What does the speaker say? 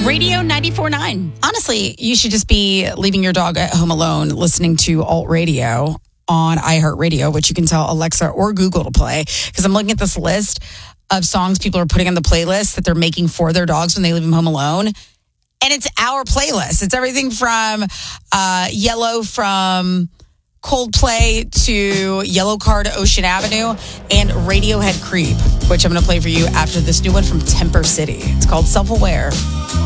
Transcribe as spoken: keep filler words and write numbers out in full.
Radio ninety-four point nine. Honestly, you should just be leaving your dog at home alone listening to alt radio on iHeartRadio, which you can tell Alexa or Google to play. Because I'm looking at this list of songs people are putting on the playlist that they're making for their dogs when they leave them home alone. And it's our playlist. It's everything from uh, Yellow from Coldplay to Yellow Card Ocean Avenue and Radiohead Creep, which I'm going to play for you after this new one from Temper City. It's called Self-Aware.